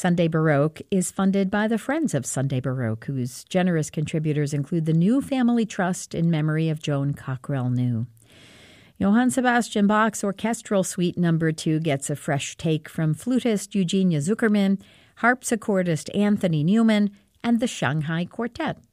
Sunday Baroque is funded by the Friends of Sunday Baroque, whose generous contributors include the New Family Trust in memory of Joan Cockrell New. Johann Sebastian Bach's Orchestral Suite No. 2 gets a fresh take from flutist Eugenia Zuckerman, harpsichordist Anthony Newman, and the Shanghai Quartet.